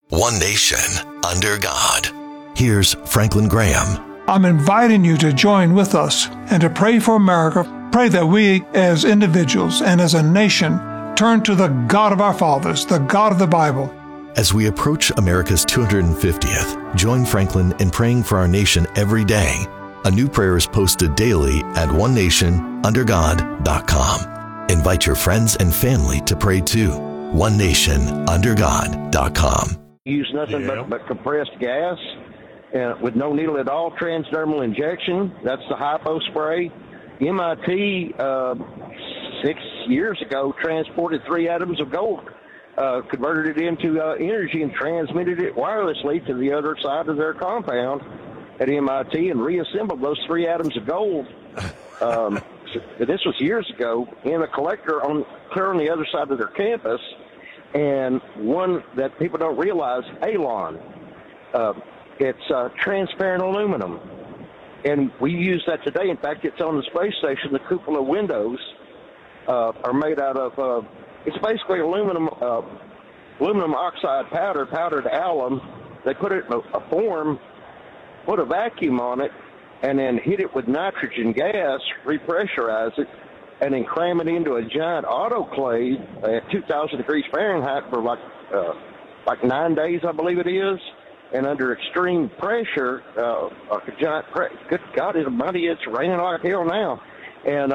One nation, under God. Here's Franklin Graham. I'm inviting you to join with us and to pray for America. Pray that we as individuals and as a nation turn to the God of our fathers, the God of the Bible. As we approach America's 250th, join Franklin in praying for our nation every day. A new prayer is posted daily at onenationundergod.com. Invite your friends and family to pray too. onenationundergod.com. Use nothing but compressed gas with no needle at all, transdermal injection. That's the hypo spray. MIT 6 years ago transported 3 atoms of gold, converted it into energy and transmitted it wirelessly to the other side of their compound at MIT and reassembled those 3 atoms of gold. This was years ago in a collector clear on the other side of their campus. And one that people don't realize, Alon, it's transparent aluminum. And we use that today. In fact, it's on the space station. The cupola windows are made out of, it's basically aluminum oxide powdered alum. They put it in a form, put a vacuum on it, and then hit it with nitrogen gas, repressurize it, and then cram it into a giant autoclave at 2,000 degrees Fahrenheit for like 9 days, I believe it is. And under extreme pressure, like a giant good God almighty, it's raining like hell now. And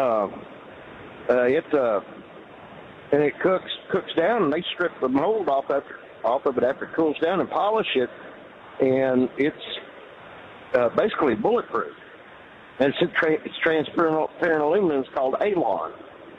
it cooks down, and they strip the mold off of it after it cools down and polish it, and it's basically bulletproof. And it's transparent aluminum. It's called Alon.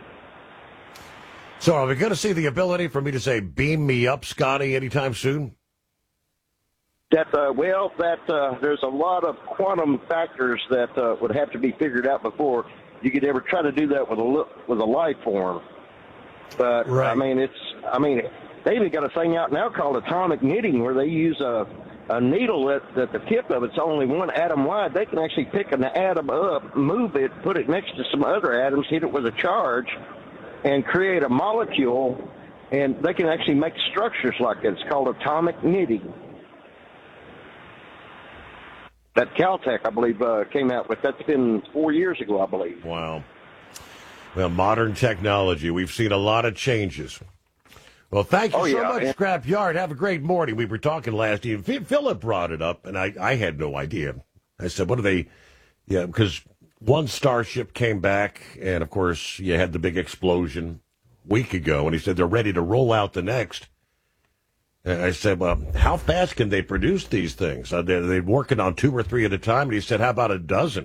So are we going to see the ability for me to say, beam me up, Scotty, anytime soon? There's a lot of quantum factors that would have to be figured out before you could ever try to do that with a life form. But, right. They even got a thing out now called atomic knitting, where they use a needle that the tip of it's only 1 atom wide. They can actually pick an atom up, move it, put it next to some other atoms, hit it with a charge, and create a molecule, and they can actually make structures like that. It's called atomic knitting. That Caltech, I believe, came out with. That's been 4 years ago, I believe. Wow. Well, modern technology. We've seen a lot of changes. Well, thank you so much, Scrapyard. Have a great morning. We were talking last evening. Philip brought it up, and I had no idea. I said, what are they? Yeah, because one Starship came back, and, of course, you had the big explosion a week ago, and he said they're ready to roll out the next. And I said, well, how fast can they produce these things? They're working on 2 or 3 at a time, and he said, how about a dozen?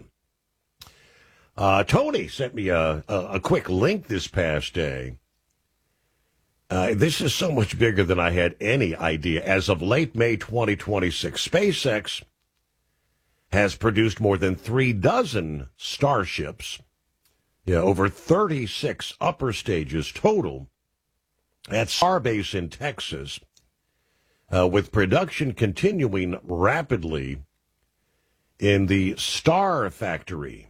Tony sent me a quick link this past day. This is so much bigger than I had any idea. As of late May 2026, SpaceX has produced more than 36 Starships, over 36 upper stages total at Starbase in Texas, with production continuing rapidly in the Star Factory.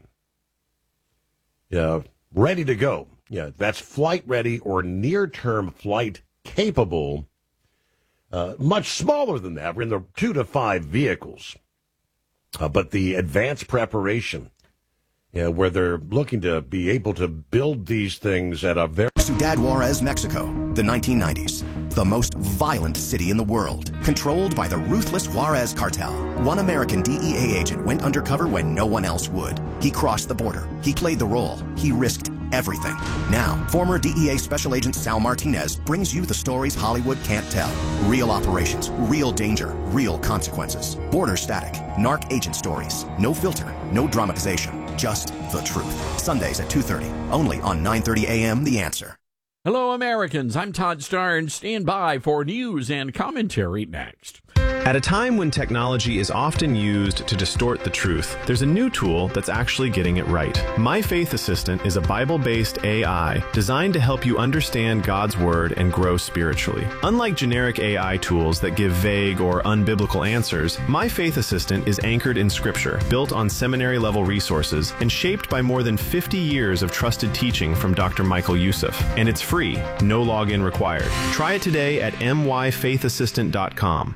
Ready to go. Yeah, that's flight ready or near-term flight capable. Much smaller than that. We're in the 2 to 5 vehicles. But the advanced preparation, where they're looking to be able to build these things at a very... Ciudad Juarez, Mexico, the 1990s. The most violent city in the world, controlled by the ruthless Juarez cartel. One American DEA agent went undercover when no one else would. He crossed the border. He played the role. He risked everything. Now, former DEA Special Agent Sal Martinez brings you the stories Hollywood can't tell. Real operations, real danger, real consequences. Border static, narc agent stories. No filter, no dramatization, just the truth. Sundays at 2:30, only on 9:30 a.m. The Answer. Hello, Americans. I'm Todd Starnes. Stand by for news and commentary next. At a time when technology is often used to distort the truth, there's a new tool that's actually getting it right. My Faith Assistant is a Bible-based AI designed to help you understand God's Word and grow spiritually. Unlike generic AI tools that give vague or unbiblical answers, My Faith Assistant is anchored in Scripture, built on seminary-level resources, and shaped by more than 50 years of trusted teaching from Dr. Michael Youssef. And it's free, no login required. Try it today at myfaithassistant.com.